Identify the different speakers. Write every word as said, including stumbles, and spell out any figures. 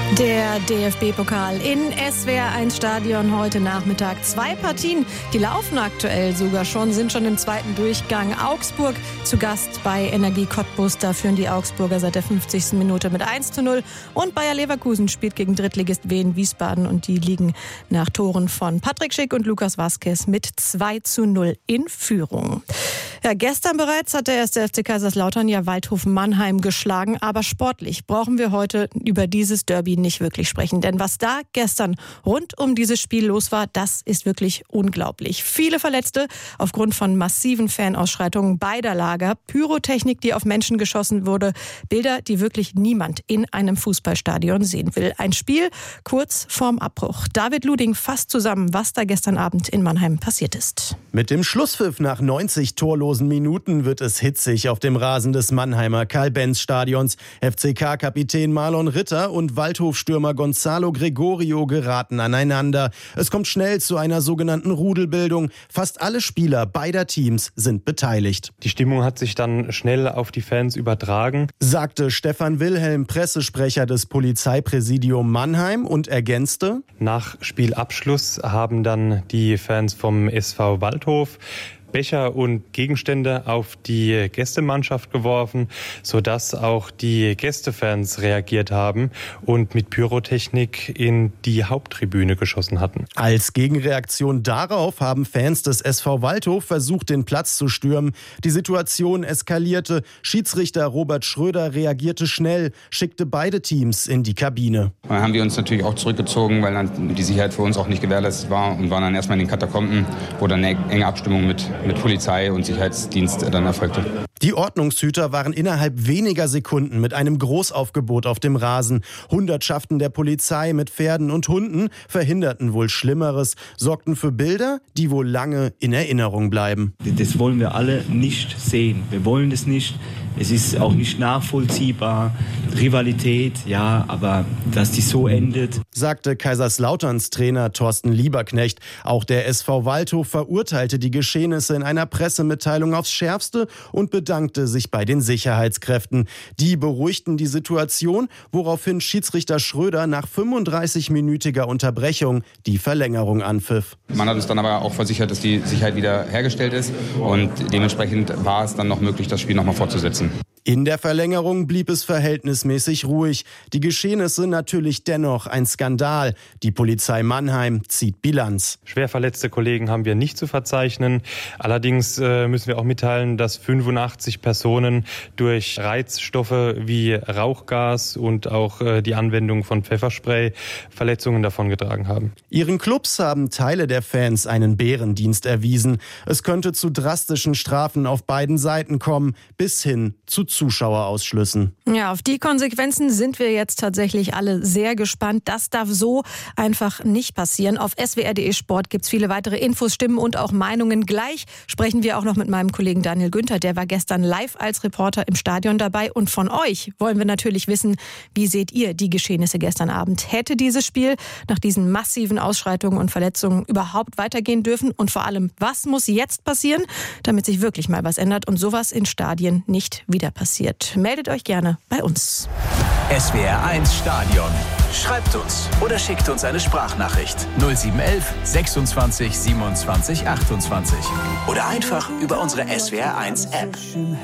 Speaker 1: Der D F B-Pokal in S W R eins Stadion heute Nachmittag. Zwei Partien, die laufen aktuell sogar schon, sind schon im zweiten Durchgang. Augsburg zu Gast bei Energie Cottbus. Da führen die Augsburger seit der fünfzigsten Minute mit eins zu null. Und Bayer Leverkusen spielt gegen Drittligist Wien Wiesbaden. Und die liegen nach Toren von Patrick Schick und Lukas Vazquez mit zwei zu null in Führung. Ja, gestern bereits hat der erste F C Kaiserslautern ja Waldhof Mannheim geschlagen. Aber sportlich brauchen wir heute über dieses Derby nicht wirklich sprechen. Denn was da gestern rund um dieses Spiel los war, das ist wirklich unglaublich. Viele Verletzte aufgrund von massiven Fanausschreitungen beider Lager. Pyrotechnik, die auf Menschen geschossen wurde. Bilder, die wirklich niemand in einem Fußballstadion sehen will. Ein Spiel kurz vorm Abbruch. David Luding fasst zusammen, was da gestern Abend in Mannheim passiert ist.
Speaker 2: Mit dem Schlusspfiff nach neunzig torlosen Minuten wird es hitzig auf dem Rasen des Mannheimer Karl-Benz-Stadions. F C K-Kapitän Marlon Ritter und Waldhof-Stürmer Gonzalo Gregorio geraten aneinander. Es kommt schnell zu einer sogenannten Rudelbildung. Fast alle Spieler beider Teams sind beteiligt.
Speaker 3: Die Stimmung hat sich dann schnell auf die Fans übertragen,
Speaker 2: sagte Stefan Wilhelm, Pressesprecher des Polizeipräsidium Mannheim, und ergänzte:
Speaker 3: Nach Spielabschluss haben dann die Fans vom S V Waldhof Becher und Gegenstände auf die Gästemannschaft geworfen, sodass auch die Gästefans reagiert haben und mit Pyrotechnik in die Haupttribüne geschossen hatten.
Speaker 2: Als Gegenreaktion darauf haben Fans des S V Waldhof versucht, den Platz zu stürmen. Die Situation eskalierte. Schiedsrichter Robert Schröder reagierte schnell, schickte beide Teams in die Kabine.
Speaker 4: Dann haben wir uns natürlich auch zurückgezogen, weil dann die Sicherheit für uns auch nicht gewährleistet war, und waren dann erstmal in den Katakomben, wo dann eine enge Abstimmung mit mit Polizei und Sicherheitsdienst dann erfolgte.
Speaker 2: Die Ordnungshüter waren innerhalb weniger Sekunden mit einem Großaufgebot auf dem Rasen. Hundertschaften der Polizei mit Pferden und Hunden verhinderten wohl Schlimmeres, sorgten für Bilder, die wohl lange in Erinnerung bleiben.
Speaker 5: Das wollen wir alle nicht sehen. Wir wollen das nicht. Es ist auch nicht nachvollziehbar. Rivalität, ja, aber dass die so endet,
Speaker 2: sagte Kaiserslauterns Trainer Thorsten Lieberknecht. Auch der S V Waldhof verurteilte die Geschehnisse in einer Pressemitteilung aufs Schärfste und bedankte sich bei den Sicherheitskräften. Die beruhigten die Situation, woraufhin Schiedsrichter Schröder nach fünfunddreißig-minütiger Unterbrechung die Verlängerung anpfiff.
Speaker 4: Man hat uns dann aber auch versichert, dass die Sicherheit wieder hergestellt ist, und dementsprechend war es dann noch möglich, das Spiel noch mal fortzusetzen.
Speaker 2: In der Verlängerung blieb es verhältnismäßig ruhig. Die Geschehnisse natürlich dennoch ein Skandal. Die Polizei Mannheim zieht Bilanz.
Speaker 3: Schwer verletzte Kollegen haben wir nicht zu verzeichnen. Allerdings äh, müssen wir auch mitteilen, dass fünfundachtzig Personen durch Reizstoffe wie Rauchgas und auch äh, die Anwendung von Pfefferspray Verletzungen davongetragen haben.
Speaker 2: Ihren Clubs haben Teile der Fans einen Bärendienst erwiesen. Es könnte zu drastischen Strafen auf beiden Seiten kommen, bis hin zu Zuschauerausschlüssen.
Speaker 1: Ja, auf die Konsequenzen sind wir jetzt tatsächlich alle sehr gespannt. Das darf so einfach nicht passieren. Auf S W R punkt de Sport gibt es viele weitere Infos, Stimmen und auch Meinungen. Gleich sprechen wir auch noch mit meinem Kollegen Daniel Günther. Der war gestern live als Reporter im Stadion dabei. Und von euch wollen wir natürlich wissen, wie seht ihr die Geschehnisse gestern Abend? Hätte dieses Spiel nach diesen massiven Ausschreitungen und Verletzungen überhaupt weitergehen dürfen? Und vor allem, was muss jetzt passieren, damit sich wirklich mal was ändert und sowas in Stadien nicht wieder passiert? passiert. Meldet euch gerne bei uns.
Speaker 6: S W R eins Stadion. Schreibt uns oder schickt uns eine Sprachnachricht. null sieben eins eins sechsundzwanzig siebenundzwanzig achtundzwanzig. Oder einfach über unsere S W R eins App.